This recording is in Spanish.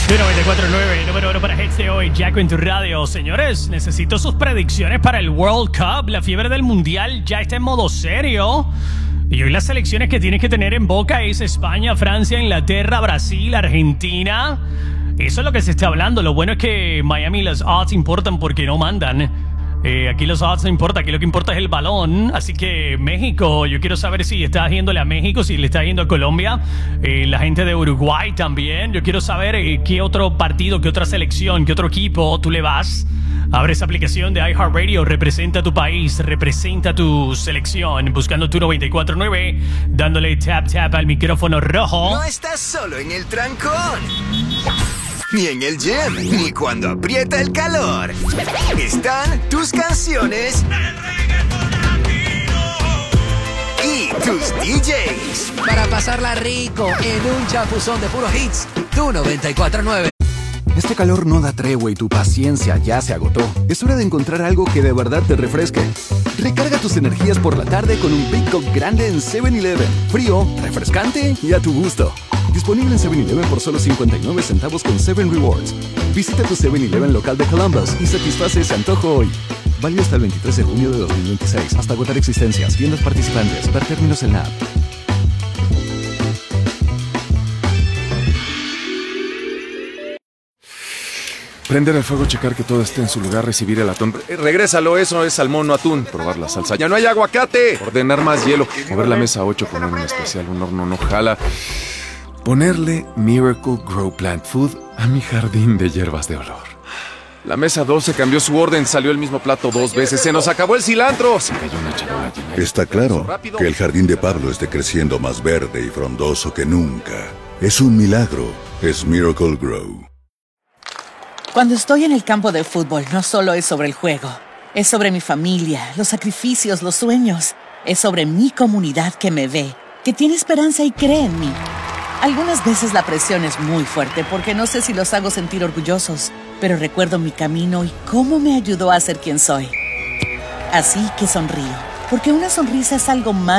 94.9, número 1 para hits de hoy, Jaco en tu radio. Señores, necesito sus predicciones para el World Cup. La fiebre del Mundial ya está en modo serio. Y hoy las selecciones que tienes que tener en boca es España, Francia, Inglaterra, Brasil, Argentina. Eso es lo que se está hablando. Lo bueno es que Miami las odds importan porque no mandan. Aquí los odds no importa, aquí lo que importa es el balón. Así que México, yo quiero saber si estás yéndole a México, si le estás yendo a Colombia. La gente de Uruguay también. Yo quiero saber qué otro partido, qué otra selección, qué otro equipo tú le vas. Abre esa aplicación de iHeartRadio, representa tu país, representa tu selección, buscando tu 94.9, dándole tap al micrófono rojo. No estás solo en el trancón, ni en el gym, ni cuando aprieta el calor. Están tus canciones y tus DJs. Para pasarla rico en un chapuzón de puros hits, tu 94.9. Este calor no da tregua y tu paciencia ya se agotó. Es hora de encontrar algo que de verdad te refresque. Recarga tus energías por la tarde con un Big Cup grande en 7-Eleven. Frío, refrescante y a tu gusto. Disponible en 7-Eleven por solo 59 centavos con 7 Rewards. Visita tu 7-Eleven local de Columbus y satisface ese antojo hoy. Válido hasta el 23 de junio de 2026. Hasta agotar existencias. Tiendas participantes. Ver términos en la app. Prender el fuego, checar que todo esté en su lugar, recibir el atún. Regrésalo, eso es salmón, no atún. Probar la salsa. ¡Ya no hay aguacate! Ordenar más hielo. Mover la mesa 8, poner un especial, un horno no jala. Ponerle Miracle Grow Plant Food a mi jardín de hierbas de olor. La mesa 12 cambió su orden, salió el mismo plato 2 veces. ¡Se nos acabó el cilantro! Se cayó una charola llena. Está claro que el jardín de Pablo esté creciendo más verde y frondoso que nunca. Es un milagro. Es Miracle Grow. Cuando estoy en el campo de fútbol, no solo es sobre el juego. Es sobre mi familia, los sacrificios, los sueños. Es sobre mi comunidad que me ve, que tiene esperanza y cree en mí. Algunas veces la presión es muy fuerte porque no sé si los hago sentir orgullosos, pero recuerdo mi camino y cómo me ayudó a ser quien soy. Así que sonrío, porque una sonrisa es algo más